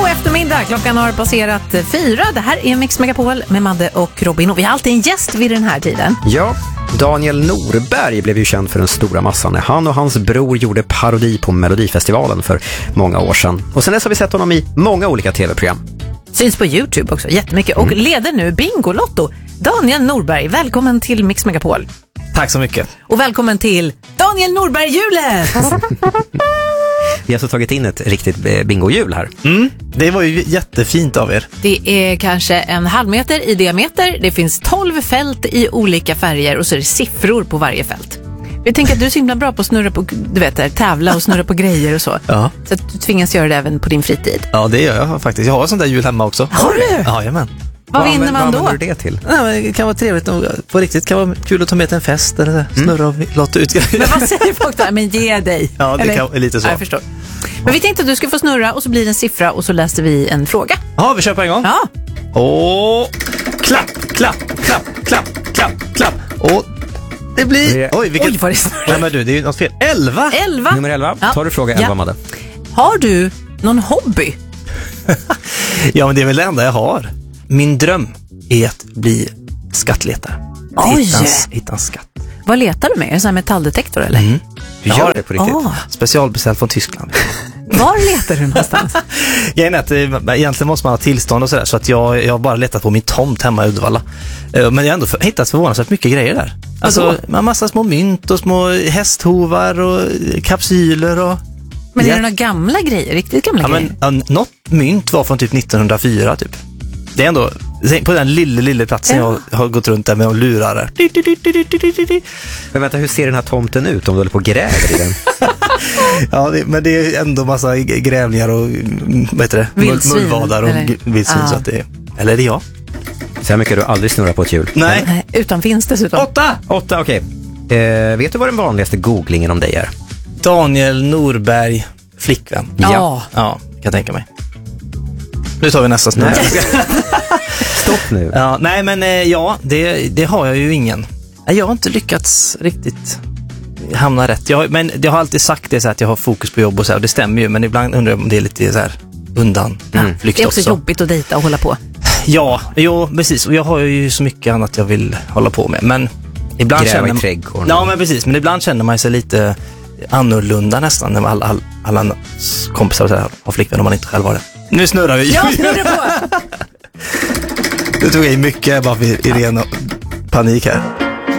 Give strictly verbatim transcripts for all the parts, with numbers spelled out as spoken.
God eftermiddag, klockan har passerat fyra. Det här är Mix Megapol med Madde och Robin. Och vi har alltid en gäst vid den här tiden. Ja, Daniel Norberg blev ju känd för den stora massan när han och hans bror gjorde parodi på Melodifestivalen för många år sedan. Och sen dess har vi sett honom i många olika tv-program. Syns på YouTube också, jättemycket. Och mm. leder nu Bingolotto. Daniel Norberg, välkommen till Mix Megapol. Tack så mycket. Och välkommen till Daniel Norberg-hjulet! Vi har så tagit in ett riktigt bingohjul här. Mm, det var ju jättefint av er. Det är kanske en halv meter i diameter. Det finns tolv fält i olika färger och så är det siffror på varje fält. Vi tänker att du är så himla bra på att snurra på, du vet, tävla och snurra på grejer och så. Ja. Så att du tvingas göra det även på din fritid. Ja, det gör jag faktiskt. Jag har ett sånt där hjul hemma också. Har du? Ja, jajamän. Vad vad vinner man då? Vad använder du det till? Ja, det kan vara trevligt och på riktigt kan vara kul att ta med till en fest eller snurra och låta ut. Men vad säger folk då? Men ge dig. Ja, det eller? kan vara lite så. Ja, jag förstår. Men vi tänkte att du ska få snurra och så blir det en siffra och så läste vi en fråga. Ja, vi kör på en gång. Ja. Och klapp, klapp, klapp, klapp, klapp, klapp. Och det blir... Oj, vilket... Oj, vad det snurrar. Nej, men du, det är ju något fel. Elva! Elva. Nummer elva. Ja. Tar du fråga elva, ja. Madde? Har du någon hobby? Ja, men det är väl det enda jag har. Min dröm är att bli skattletare. Oj! Hitta en, hitta en skatt. Vad letar du med? Är det en sån här metalldetektor eller? Mm. Du gör det på riktigt? Oh. Specialbeställd från Tyskland. Var letar du någonstans? Jag är att, egentligen måste man ha tillstånd och sådär, så att jag, jag har bara letat på min tomt hemma i Uddevalla. Men jag har ändå för, hittat förvånansvärt mycket grejer där. Alltså, man har massa små mynt och små hästhovar och kapsyler och... Men är det några gamla grejer? Riktigt gamla ja, grejer? Men, något mynt var från typ nittonhundrafyra typ. Det är ändå på den lilla, lilla platsen ja. Jag har gått runt där med och lurar där. Men vänta, hur ser den här tomten ut om du håller på och gräver i den? Ja, det, men det är ändå massa grävlingar och vad heter det? Vildsvin, mullvadar och eller? vildsvin Ah. så att det är, eller är det jag? Så här mycket du aldrig snurrar på ett hjul. Nej. Nej, utan finns dessutom. Åtta! Åtta, okej. Okay. Eh, vet du vad den vanligaste googlingen om dig är? Daniel Norberg, flickvän. Ja. Ja, kan jag tänka mig. Nu tar vi nästa snurra. Stopp nu. Ja, nej, men eh, ja, det, det har jag ju ingen. Jag har inte lyckats riktigt hamna rätt. Jag, men jag har alltid sagt det så här, att jag har fokus på jobb och så här, och det stämmer ju. Men ibland undrar jag om det är lite så här undan Mm. flykt Det är också, också. jobbigt att dejta och hålla på. Ja, jo, precis. Och jag har ju så mycket annat jag vill hålla på med. Men ibland Gräva känner i trädgården. Ja, men precis. Men ibland känner man sig lite annorlunda nästan när alla, alla, alla kompisar och så här har flickvän om man inte själv har det. Nu snurrar vi. Ja, snurrar på! Nu tog jag i mycket bara för i ren panik här.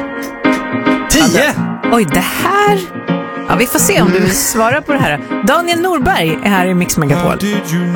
Tio! Oj, det här... Ja, vi får se om du vill svara på det här. Daniel Norberg är här i Mix Megapol.